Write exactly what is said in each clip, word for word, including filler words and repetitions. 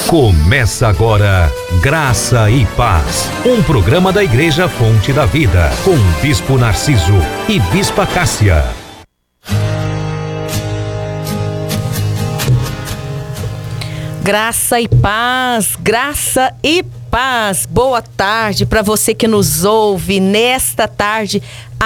Começa agora Graça e Paz, um programa da Igreja Fonte da Vida, com o Bispo Narciso e Bispa Cássia. Graça e paz, graça e paz. Boa tarde para você que nos ouve nesta tarde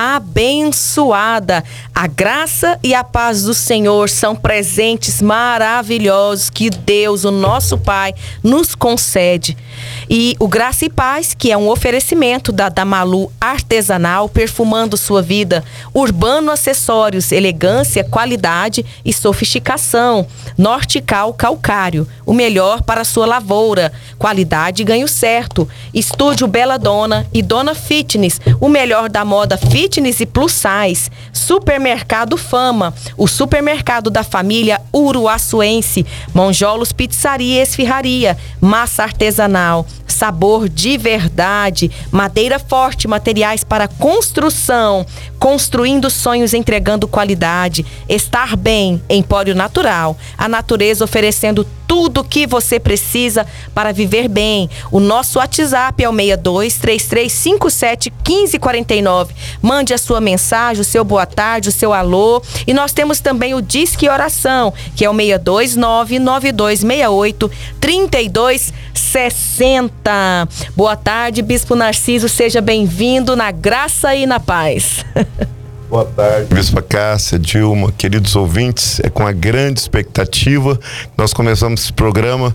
abençoada. A graça e a paz do Senhor são presentes maravilhosos que Deus, o nosso Pai, nos concede. E o Graça e Paz, que é um oferecimento da Damalu Artesanal, perfumando sua vida, Urbano Acessórios, elegância, qualidade e sofisticação. Nortical Calcário, o melhor para a sua lavoura, qualidade e ganho certo. Estúdio Bela Dona e Dona Fitness, o melhor da moda fitness e plus size. Supermercado Fama, o supermercado da família uruaçuense. Monjolos Pizzaria e Esfirraria, massa artesanal, sabor de verdade. Madeira Forte, materiais para construção, construindo sonhos, entregando qualidade. Estar Bem, Empório Natural, a natureza oferecendo tudo o que você precisa para viver bem. O nosso WhatsApp é o seis dois três três cinco sete um cinco quatro nove. Mande a sua mensagem, o seu boa tarde, o seu alô. E nós temos também o Disque Oração, que é o seis dois nove nove dois seis oito três dois seis zero. Boa tarde, Bispo Narciso, seja bem-vindo na graça e na paz. Boa tarde, Bispa Cássia, Dilma, queridos ouvintes. É com a grande expectativa que nós começamos esse programa.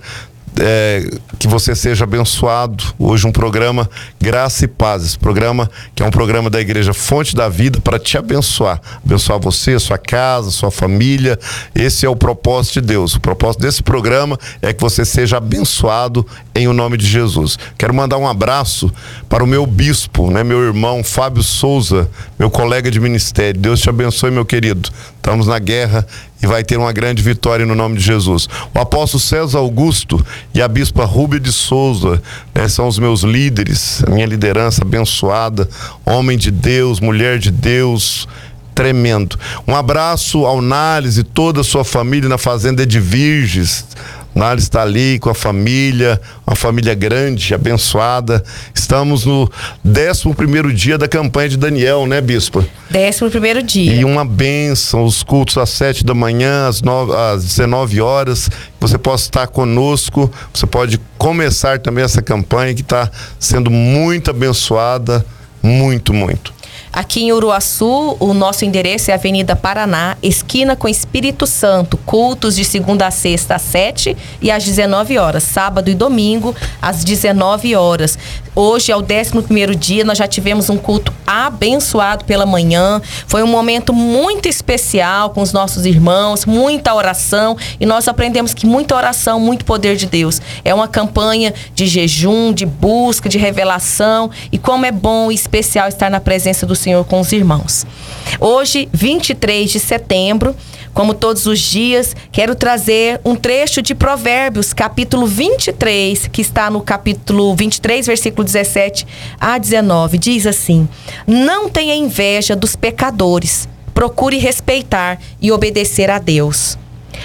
É, que você seja abençoado. Hoje um programa Graça e Paz, esse programa que é um programa da Igreja Fonte da Vida para te abençoar, abençoar você, sua casa, sua família. Esse é o propósito de Deus. O propósito desse programa é que você seja abençoado em o nome de Jesus. Quero mandar um abraço para o meu bispo, né, meu irmão Fábio Souza, meu colega de ministério. Deus te abençoe, meu querido. Estamos na guerra e vai ter uma grande vitória no nome de Jesus. O apóstolo César Augusto e a bispa Rúbia de Souza, né, são os meus líderes, a minha liderança abençoada, homem de Deus, mulher de Deus, tremendo. Um abraço ao Nales e toda a sua família na fazenda de Virges. Nales está ali com a família, uma família grande, abençoada. Estamos no décimo primeiro dia da campanha de Daniel, né, bispa? Décimo primeiro dia. E uma bênção, os cultos às sete da manhã, às, nove, às dezenove horas. Você pode estar conosco, você pode começar também essa campanha que está sendo muito abençoada, muito, muito. Aqui em Uruaçu, o nosso endereço é Avenida Paraná, esquina com Espírito Santo, cultos de segunda a sexta às sete e às dezenove horas, sábado e domingo às dezenove horas. Hoje é o décimo primeiro dia, nós já tivemos um culto abençoado pela manhã, foi um momento muito especial com os nossos irmãos, muita oração, e nós aprendemos que muita oração, muito poder de Deus. É uma campanha de jejum, de busca, de revelação, e como é bom e especial estar na presença do Senhor com os irmãos. Hoje, vinte e três de setembro, como todos os dias, quero trazer um trecho de Provérbios, capítulo vinte e três, que está no capítulo vinte e três, versículo dezessete a dezenove. Diz assim: não tenha inveja dos pecadores, procure respeitar e obedecer a Deus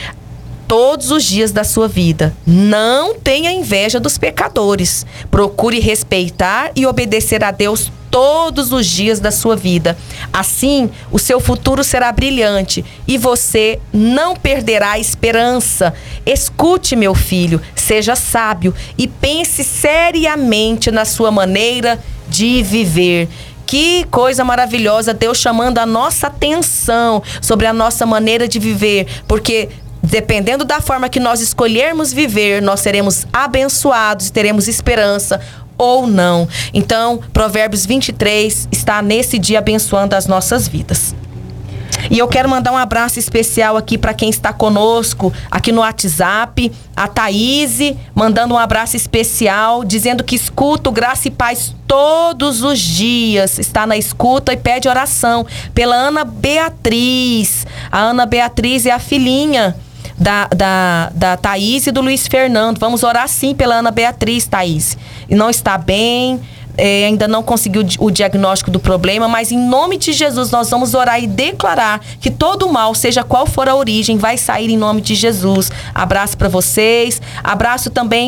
todos os dias da sua vida. Não tenha inveja dos pecadores. Procure respeitar e obedecer a Deus todos os dias da sua vida. Assim, o seu futuro será brilhante e você não perderá a esperança. Escute, meu filho, seja sábio e pense seriamente na sua maneira de viver. Que coisa maravilhosa, Deus chamando a nossa atenção sobre a nossa maneira de viver, porque dependendo da forma que nós escolhermos viver, nós seremos abençoados e teremos esperança ou não. Então, Provérbios vinte e três está nesse dia abençoando as nossas vidas. E eu quero mandar um abraço especial aqui para quem está conosco aqui no WhatsApp, a Thaís, mandando um abraço especial, dizendo que escuta o Graça e Paz todos os dias, está na escuta e pede oração pela Ana Beatriz. A Ana Beatriz é a filhinha da, da, da Thaís e do Luiz Fernando. Vamos orar sim pela Ana Beatriz, Thaís. E não está bem, é, ainda não conseguiu o diagnóstico do problema, mas em nome de Jesus nós vamos orar e declarar que todo mal, seja qual for a origem, vai sair em nome de Jesus. Abraço para vocês, abraço também